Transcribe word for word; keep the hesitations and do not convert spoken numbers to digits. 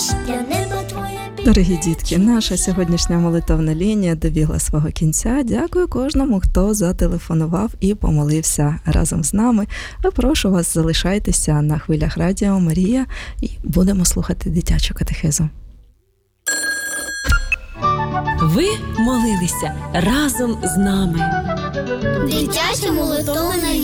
для неба твоя пісня. Дорогі дітки, наша сьогоднішня молитовна лінія добігла свого кінця. Дякую кожному, хто зателефонував і помолився разом з нами. А прошу вас, залишайтеся на хвилях Радіо Марія і будемо слухати дитячу катехезу. Ви молилися разом з нами. Дитяча молитовна лінія.